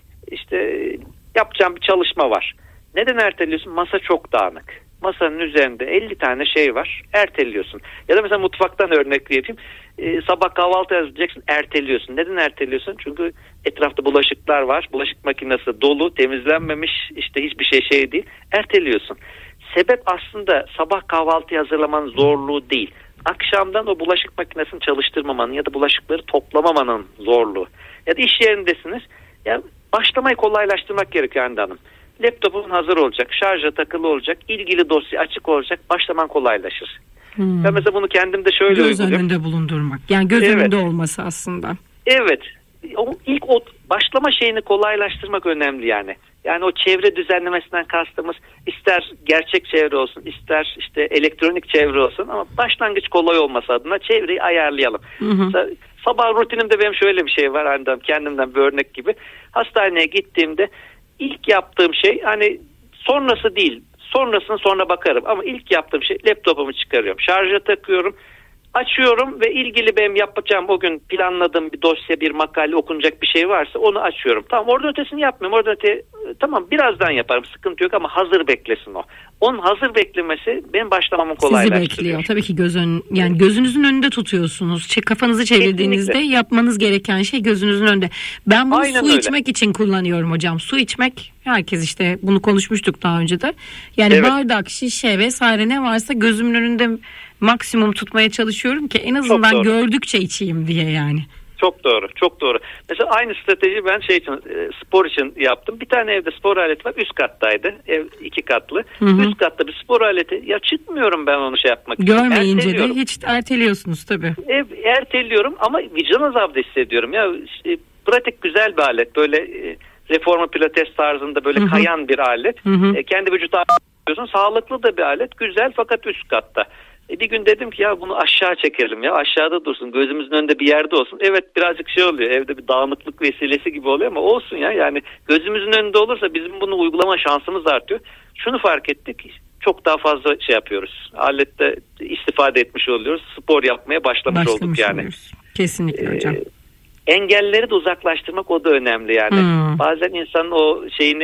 işte yapacağım bir çalışma var. Neden erteliyorsun? Masa çok dağınık. Masanın üzerinde elli tane şey var. Erteliyorsun. Ya da mesela mutfaktan örnek vereyim. Ee, sabah kahvaltı yapacaksın. Erteliyorsun. Neden erteliyorsun? Çünkü etrafta bulaşıklar var. Bulaşık makinesi dolu. Temizlenmemiş. İşte hiçbir şey şey değil. Erteliyorsun. Sebep aslında sabah kahvaltı hazırlamanın zorluğu değil. Akşamdan o bulaşık makinesini çalıştırmamanın ya da bulaşıkları toplamamanın zorluğu. Ya da iş yerindesiniz. Ya başlamayı kolaylaştırmak gerekiyor Hande Hanım. Laptopun hazır olacak, şarja takılı olacak, ilgili dosya açık olacak, başlaman kolaylaşır. Hmm. Ben mesela bunu kendim de şöyle göz uyguluyorum. Göz önünde bulundurmak. Yani göz evet. önünde olması aslında. Evet. O, ilk o başlama şeyini kolaylaştırmak önemli yani. Yani o çevre düzenlemesinden kastımız ister gerçek çevre olsun, ister işte elektronik çevre olsun ama başlangıç kolay olması adına çevreyi ayarlayalım. Hı hı. Mesela sabah rutinimde benim şöyle bir şey var annem, kendimden bir örnek gibi. Hastaneye gittiğimde İlk yaptığım şey hani sonrası değil, sonrasını sonra bakarım ama ilk yaptığım şey laptopumu çıkarıyorum, şarja takıyorum, açıyorum ve ilgili benim yapacağım o gün planladığım bir dosya, bir makale, okunacak bir şey varsa onu açıyorum. Tamam, oradan ötesini yapmıyorum. Oradan öte, tamam birazdan yaparım, sıkıntı yok ama hazır beklesin o. Onun hazır beklemesi benim başlamamı kolaylaştırıyor. Sizi bekliyor. Tabii ki göz ön, yani gözünüzün önünde tutuyorsunuz. Kafanızı çevirdiğinizde kesinlikle yapmanız gereken şey gözünüzün önünde. Ben bunu Aynen su öyle. içmek için kullanıyorum hocam. Su içmek, herkes işte bunu konuşmuştuk daha önce de. Yani evet. bardak, şişe vesaire ne varsa gözümün önünde maksimum tutmaya çalışıyorum ki en azından gördükçe içeyim diye yani. Çok doğru, çok doğru. Mesela aynı strateji ben şey için, spor için yaptım. Bir tane evde spor aleti var, üst kattaydı. Ev iki katlı. Hı hı. Üst katta bir spor aleti. Ya çıkmıyorum ben onu şey yapmak için. Görmeyince de hiç erteliyorsunuz tabii. Ev, erteliyorum ama vicdan azabı da hissediyorum. Ya işte, pratik güzel bir alet. Böyle e, reformer pilates tarzında böyle hı hı. kayan bir alet. Hı hı. E, kendi vücut ağırlıyorsun. Sağlıklı da bir alet. Güzel fakat üst katta. E bir gün dedim ki ya bunu aşağı çekelim ya, aşağıda dursun, gözümüzün önünde bir yerde olsun. Evet birazcık şey oluyor, evde bir dağınıklık vesilesi gibi oluyor ama olsun ya, yani gözümüzün önünde olursa bizim bunu uygulama şansımız artıyor. Şunu fark ettik, çok daha fazla şey yapıyoruz, alette istifade etmiş oluyoruz, spor yapmaya başlamış, başlamış olduk yani. Oluyoruz. Kesinlikle ee, hocam. Engelleri de uzaklaştırmak, o da önemli yani. Hmm. Bazen insanın o şeyini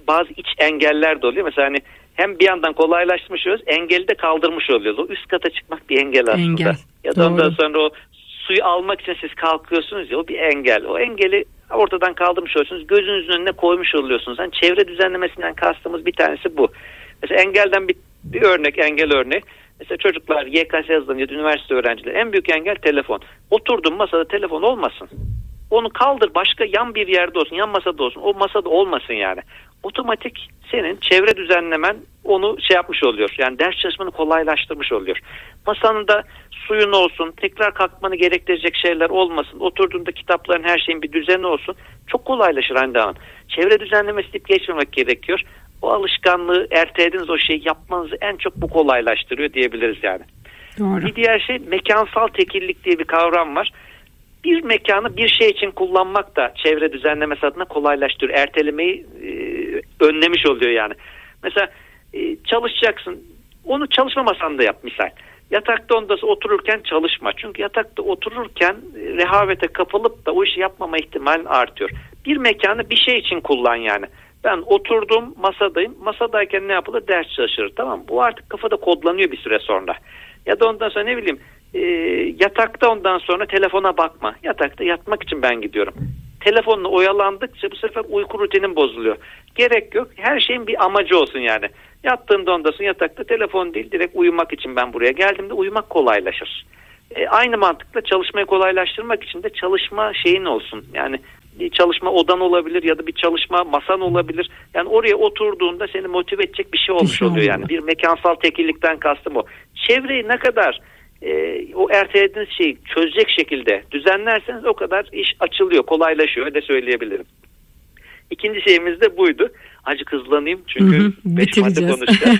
bazı iç engeller de oluyor. Mesela hani hem bir yandan kolaylaştırmış oluyoruz, engeli de kaldırmış oluyoruz. O üst kata çıkmak bir engel aslında. Engel. Ya da ondan sonra o suyu almak için siz kalkıyorsunuz ya, o bir engel. O engeli ortadan kaldırmış oluyorsunuz. Gözünüzün önüne koymuş oluyorsunuz. Yani çevre düzenlemesinden kastımız bir tanesi bu. Mesela engelden bir, bir örnek, engel örneği. Mesela çocuklar Y K S yazılınca üniversite öğrencileri en büyük engel telefon. Oturdun masada telefon olmasın. Onu kaldır, başka yan bir yerde olsun, yan masada olsun. O masada olmasın yani. Otomatik senin çevre düzenlemen onu şey yapmış oluyor. Yani ders çalışmanı kolaylaştırmış oluyor. Masanın da suyun olsun, tekrar kalkmanı gerektirecek şeyler olmasın. Oturduğunda kitapların, her şeyin bir düzeni olsun. Çok kolaylaşır Hande Hanım. Çevre düzenlemesi deyip geçmemek gerekiyor. O alışkanlığı, ertelediğiniz o şeyi yapmanızı en çok bu kolaylaştırıyor diyebiliriz yani. Doğru. Bir diğer şey mekansal tekillik diye bir kavram var. Bir mekanı bir şey için kullanmak da çevre düzenlemesi adına kolaylaştırıyor. Ertelemeyi e, önlemiş oluyor yani. Mesela e, çalışacaksın. Onu çalışma masanda yap misal. Yatakta onda otururken çalışma. Çünkü yatakta otururken e, rehavete kapılıp da o işi yapmama ihtimalin artıyor. Bir mekanı bir şey için kullan yani. Ben oturdum, masadayım. Masadayken ne yapılır? Ders çalışır. Tamam. Bu artık kafada kodlanıyor bir süre sonra. Ya da ondan sonra ne bileyim e, yatakta ondan sonra telefona bakma. Yatakta yatmak için ben gidiyorum. Telefonla oyalandıkça bu sefer uyku rutinin bozuluyor. Gerek yok. Her şeyin bir amacı olsun yani. Yattığımda ondan sonra yatakta telefon değil, direkt uyumak için ben buraya geldiğimde uyumak kolaylaşır. E, aynı mantıkla çalışmayı kolaylaştırmak için de çalışma şeyin olsun. Yani bir çalışma odan olabilir ya da bir çalışma masan olabilir. Yani oraya oturduğunda seni motive edecek bir şey olmuş bir şey oluyor yani. Bir mekansal tekillikten kastım o. Çevreyi ne kadar e, o ertelediğiniz şeyi çözecek şekilde düzenlerseniz o kadar iş açılıyor, kolaylaşıyor, öyle söyleyebilirim. İkinci şeyimiz de buydu. Azıcık hızlanayım çünkü beş madde konuşacağız.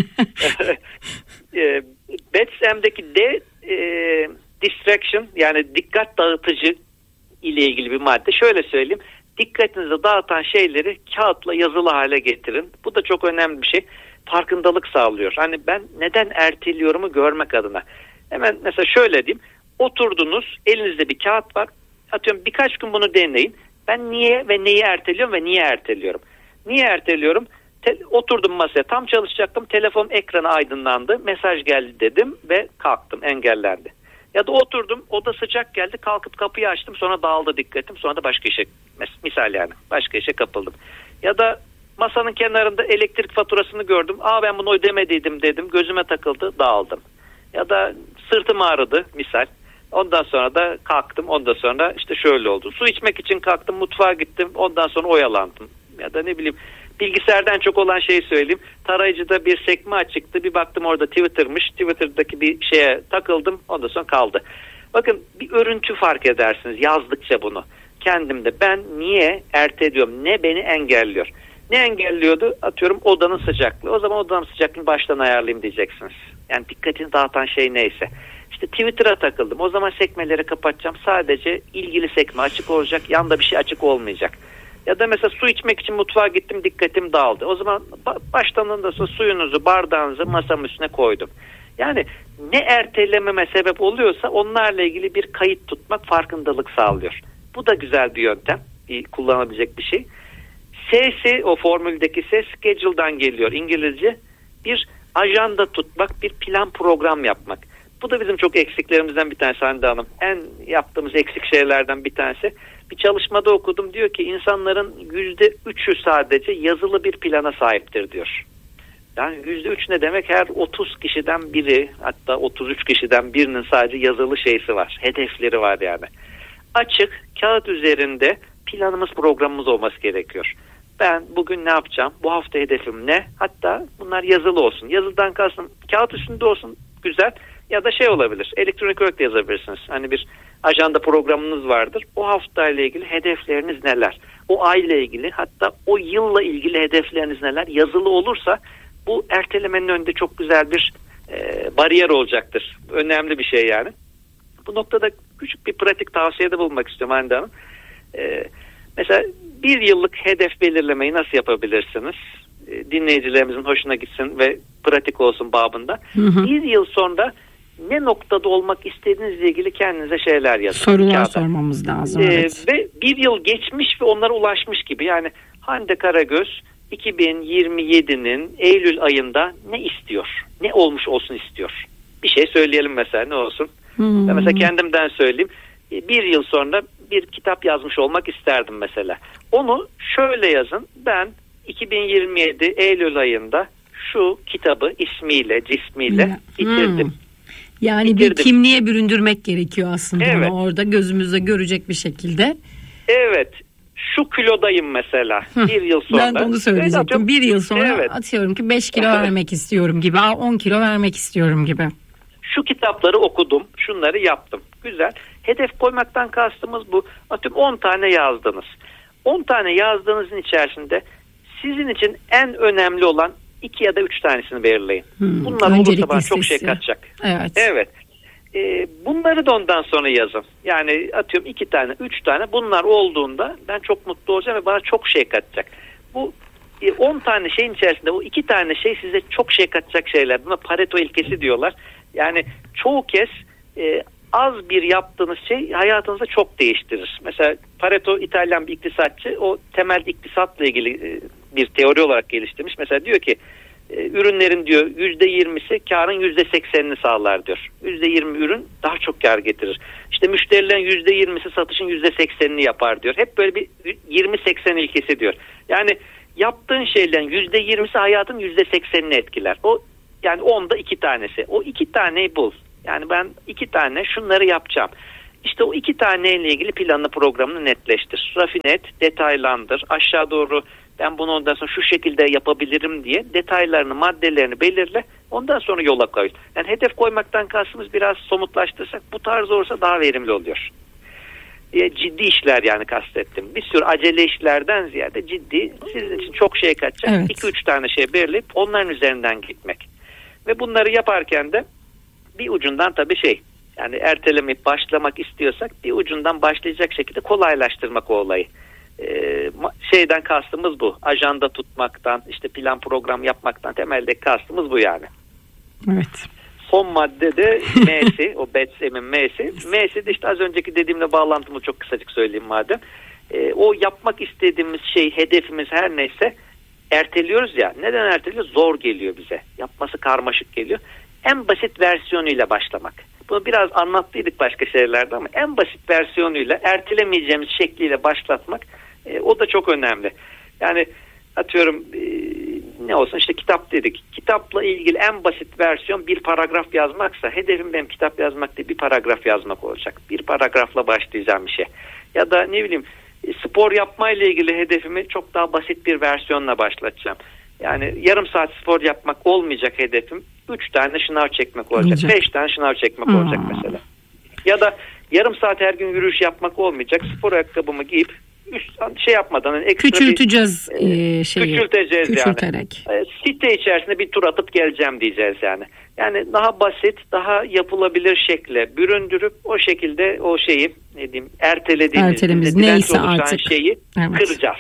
e, B E T S M'deki D e, distraction, yani dikkat dağıtıcı ile ilgili bir madde. Şöyle söyleyeyim. Dikkatinizi dağıtan şeyleri kağıtla yazılı hale getirin. Bu da çok önemli bir şey. Farkındalık sağlıyor. Hani ben neden erteliyorumu görmek adına. Hemen mesela şöyle diyeyim. Oturdunuz, elinizde bir kağıt var. Atıyorum birkaç gün bunu deneyin. Ben niye ve neyi erteliyorum ve niye erteliyorum? Niye erteliyorum? Te- oturdum masaya, tam çalışacaktım. Telefon ekranı aydınlandı. Mesaj geldi dedim ve kalktım, engellendi. Ya da oturdum, oda sıcak geldi, kalkıp kapıyı açtım, sonra dağıldı dikkatim, sonra da başka işe, misal yani başka işe kapıldım. Ya da masanın kenarında elektrik faturasını gördüm, aa ben bunu ödemediydim dedim, gözüme takıldı, dağıldım. Ya da sırtım ağrıdı misal, ondan sonra da kalktım, ondan sonra işte şöyle oldu. Su içmek için kalktım, mutfağa gittim, ondan sonra oyalandım. Ya da ne bileyim, bilgisayardan çok olan şeyi söyleyeyim. Tarayıcıda bir sekme açıktı. Bir baktım orada Twitter'mış. Twitter'daki bir şeye takıldım. Ondan sonra kaldı. Bakın bir örüntü fark edersiniz yazdıkça bunu. Kendimde ben niye erteliyorum? Ne beni engelliyor? Ne engelliyordu? Atıyorum odanın sıcaklığı. O zaman odanın sıcaklığını baştan ayarlayayım diyeceksiniz. Yani dikkatini dağıtan şey neyse. İşte Twitter'a takıldım. O zaman sekmeleri kapatacağım. Sadece ilgili sekme açık olacak. Yanda bir şey açık olmayacak. Ya da mesela su içmek için mutfağa gittim, dikkatim dağıldı. O zaman baştan da suyunuzu, bardağınızı masamın üstüne koydum. Yani ne ertelememe sebep oluyorsa onlarla ilgili bir kayıt tutmak farkındalık sağlıyor. Bu da güzel bir yöntem, bir kullanabilecek bir şey. S'si, o formüldeki S, schedule'dan geliyor İngilizce. Bir ajanda tutmak, bir plan program yapmak. Bu da bizim çok eksiklerimizden bir tanesi Hande Hanım. En yaptığımız eksik şeylerden bir tanesi. Bir çalışmada okudum, diyor ki insanların yüzde üçü sadece yazılı bir plana sahiptir diyor. Yani yüzde üç ne demek? Her otuz kişiden biri, hatta otuz üç kişiden birinin sadece yazılı şeysi var. Hedefleri var yani. Açık, kağıt üzerinde planımız, programımız olması gerekiyor. Ben bugün ne yapacağım? Bu hafta hedefim ne? Hatta bunlar yazılı olsun. Yazılıdan kastım kağıt üstünde olsun, güzel. Ya da şey olabilir, elektronik olarak da yazabilirsiniz. Hani bir ajanda programınız vardır. O haftayla ilgili hedefleriniz neler? O ayla ilgili, hatta o yılla ilgili hedefleriniz neler? Yazılı olursa bu ertelemenin önünde çok güzel bir e, bariyer olacaktır. Önemli bir şey yani. Bu noktada küçük bir pratik tavsiyede bulunmak istiyorum Hande Hanım. E, mesela bir yıllık hedef belirlemeyi nasıl yapabilirsiniz? E, dinleyicilerimizin hoşuna gitsin ve pratik olsun babında. Hı hı. Bir yıl sonra ne noktada olmak istediğinizle ilgili kendinize şeyler yazın. Sorular sormamız lazım. Ee, evet. Ve bir yıl geçmiş ve onlara ulaşmış gibi. Yani Hande Karagöz iki bin yirmi yedinin Eylül ayında ne istiyor? Ne olmuş olsun istiyor? Bir şey söyleyelim mesela, ne olsun? Hmm. Ben mesela kendimden söyleyeyim. Bir yıl sonra bir kitap yazmış olmak isterdim mesela. Onu şöyle yazın: ben iki bin yirmi yedi Eylül ayında şu kitabı ismiyle, cismiyle hmm. bitirdim. Yani bitirdim. Bir kimliğe büründürmek gerekiyor aslında, evet. Onu orada gözümüzde görecek bir şekilde. Evet. Şu kilodayım mesela. Hı. Bir yıl sonra. Ben de onu söyleyecektim. Evet, bir yıl sonra evet. Atıyorum ki beş kilo vermek istiyorum gibi. on kilo vermek istiyorum gibi. Şu kitapları okudum. Şunları yaptım. Güzel. Hedef koymaktan kastımız bu. Atıyorum on tane yazdınız. on tane yazdığınızın içerisinde sizin için en önemli olan iki ya da üç tanesini belirleyin. Hmm, bunlar olursa bana çok şey katacak. Evet. Evet. Ee, bunları da ondan sonra yazın. Yani atıyorum iki tane, üç tane. Bunlar olduğunda ben çok mutlu olacağım ve bana çok şey katacak. Bu on tane şeyin içerisinde o iki tane şey size çok şey katacak şeyler. Buna Pareto ilkesi diyorlar. Yani çoğu kez e, az bir yaptığınız şey hayatınızda çok değiştirir. Mesela Pareto İtalyan bir iktisatçı, o temel iktisatla ilgili e, bir teori olarak geliştirmiş. Mesela diyor ki e, ürünlerin diyor yüzde yirmisi karın yüzde seksenini sağlar diyor. Yüzde yirmi ürün daha çok kar getirir. İşte müşterilerin yüzde yirmisi satışın yüzde seksenini yapar diyor. Hep böyle bir yirmi seksen ilkesi diyor. Yani yaptığın şeylerin yüzde yirmisi hayatın yüzde seksenini etkiler. O yani onda iki tanesi. O iki taneyi bul. Yani ben iki tane şunları yapacağım. İşte o iki taneyle ilgili planını, programını netleştir. Rafine et, detaylandır. Aşağı doğru ben bunu ondan sonra şu şekilde yapabilirim diye detaylarını, maddelerini belirle. Ondan sonra yola koy. Yani hedef koymaktan kastımız biraz somutlaştırsak bu tarz olursa daha verimli oluyor. E, ciddi işler yani kastettim. Bir sürü acele işlerden ziyade ciddi, sizin için çok şey kaçacak. iki üç evet. tane şey belirleyip onların üzerinden gitmek. Ve bunları yaparken de bir ucundan tabii şey, yani ertelemeyip başlamak istiyorsak bir ucundan başlayacak şekilde kolaylaştırmak o olayı. Ee, şeyden kastımız bu. Ajanda tutmaktan, işte plan program yapmaktan temeldeki kastımız bu yani. Evet. Son madde de M'si, o B E T S'in M'si. M'si de işte az önceki dediğimle bağlantımı çok kısacık söyleyeyim madem. Ee, o yapmak istediğimiz şey, hedefimiz her neyse erteliyoruz ya. Neden erteliyoruz? Zor geliyor bize. Yapması karmaşık geliyor. En basit versiyonuyla başlamak. Bunu biraz anlattıydık başka şeylerde ama en basit versiyonuyla, ertelemeyeceğimiz şekliyle başlatmak e, o da çok önemli. Yani atıyorum e, ne olsun işte kitap dedik. Kitapla ilgili en basit versiyon bir paragraf yazmaksa hedefim benim kitap yazmak değil bir paragraf yazmak olacak. Bir paragrafla başlayacağım bir şey. Ya da ne bileyim spor yapmayla ilgili hedefimi çok daha basit bir versiyonla başlatacağım. Yani yarım saat spor yapmak olmayacak hedefim. Üç tane şınav çekmek olacak. olacak. Beş tane şınav çekmek hmm. olacak mesela. Ya da yarım saat her gün yürüyüş yapmak olmayacak. Spor ayakkabımı giyip üst şey yapmadan yani ekstra küçülteceğiz bir, e, şeyi. Küçülteceğiz Küçülterek. yani. E, site içerisinde bir tur atıp geleceğim diyeceğiz yani. Yani daha basit, daha yapılabilir şekle büründürüp o şekilde o şeyi ne diyeyim ertelediğimiz Ertelemiz neyse artık şeyi evet. kıracağız.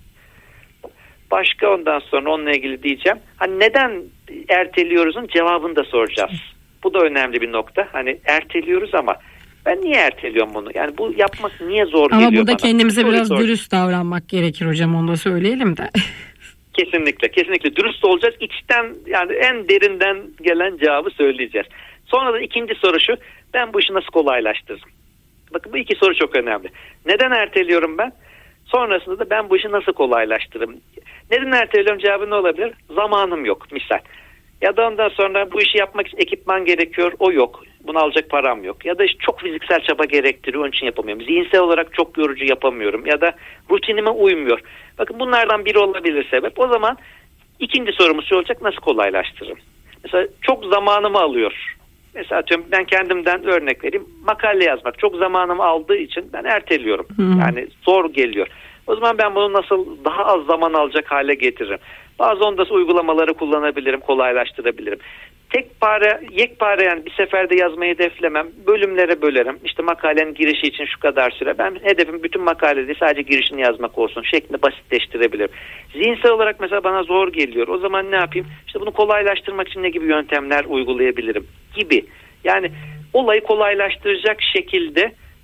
Başka ondan sonra onunla ilgili diyeceğim. Hani neden erteliyoruzun cevabını da soracağız. Bu da önemli bir nokta. Hani erteliyoruz ama ben niye erteliyorum bunu? Yani bu yapmak niye zor ama geliyor bana? Ama burada kendimize biraz zor. Dürüst davranmak gerekir hocam. Onu da söyleyelim de. Kesinlikle. Kesinlikle dürüst olacağız. İçten yani en derinden gelen cevabı söyleyeceğiz. Sonra da ikinci soru şu. Ben bu işi nasıl kolaylaştırırım? Bakın bu iki soru çok önemli. Neden erteliyorum ben? Sonrasında da ben bu işi nasıl kolaylaştırırım? Neden erteliyorum cevabı ne olabilir? Zamanım yok misal. Ya da ondan sonra bu işi yapmak için ekipman gerekiyor, o yok. Bunu alacak param yok. Ya da işte çok fiziksel çaba gerektiriyor, onun için yapamıyorum. Zihinsel olarak çok yorucu yapamıyorum. Ya da rutinime uymuyor. Bakın bunlardan biri olabilir sebep. O zaman ikinci sorumuz şu olacak: nasıl kolaylaştırırım? Mesela çok zamanımı alıyor. Mesela ben kendimden örnek vereyim. Makale yazmak çok zamanımı aldığı için ben erteliyorum. Hmm. Yani zor geliyor. O zaman ben bunu nasıl daha az zaman alacak hale getiririm? Bazı onda uygulamaları kullanabilirim, kolaylaştırabilirim. Tek pare, yekpare yani bir seferde yazmayı hedeflemem. Bölümlere bölerim. İşte makalenin girişi için şu kadar süre. Ben hedefim bütün makalede sadece girişini yazmak olsun şeklinde basitleştirebilirim. Zihinsel olarak mesela bana zor geliyor. O zaman ne yapayım? İşte bunu kolaylaştırmak için ne gibi yöntemler uygulayabilirim gibi. Yani olayı kolaylaştıracak şekilde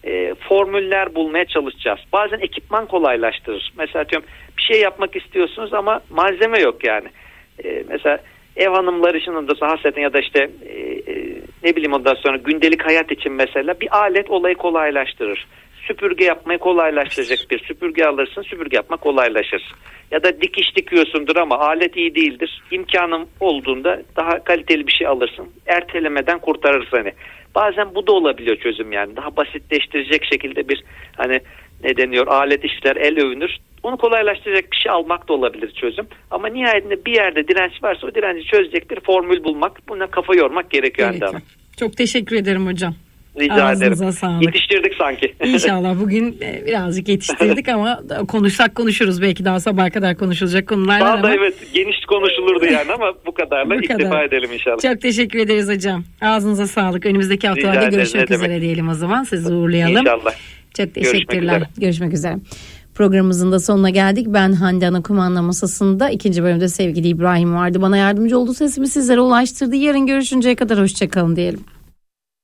e, formüller bulmaya çalışacağız. Bazen ekipman kolaylaştırır. Mesela diyorum bir şey yapmak istiyorsunuz ama malzeme yok yani. E, mesela ev hanımları için de hasreten ya da işte e, e, ne bileyim ondan sonra gündelik hayat için mesela bir alet olayı kolaylaştırır. Süpürge yapmayı kolaylaştıracak bir süpürge alırsın, süpürge yapmak kolaylaşır. Ya da dikiş dikiyorsundur ama alet iyi değildir. İmkanın olduğunda daha kaliteli bir şey alırsın. Ertelemeden kurtarır seni. Bazen bu da olabiliyor çözüm yani. Daha basitleştirecek şekilde bir hani ne deniyor alet işler el övünür. Onu kolaylaştıracak bir şey almak da olabilir çözüm. Ama nihayetinde bir yerde direnç varsa o direnci çözecek bir formül bulmak. Buna kafa yormak gerekiyor. Evet. Çok teşekkür ederim hocam. Rica Ağzınıza ederim. Sağlık. Yetiştirdik sanki. İnşallah bugün birazcık yetiştirdik ama konuşsak konuşuruz. Belki daha sabaha kadar konuşulacak konular var daha ama. da evet geniş konuşulurdu yani ama bu kadarla bu iktifa kadar. Edelim inşallah. Çok teşekkür ederiz hocam. Ağzınıza sağlık. Önümüzdeki haftalarda görüşmek üzere demek. Diyelim o zaman. Sizi uğurlayalım. İnşallah. Çok teşekkürler. Görüşmek üzere. Görüşmek üzere. Programımızın da sonuna geldik. Ben Hande Ana kumanda masasında ikinci bölümde sevgili İbrahim vardı. Bana yardımcı oldu, sesimi sizlere ulaştırdı. Yarın görüşünceye kadar hoşçakalın diyelim.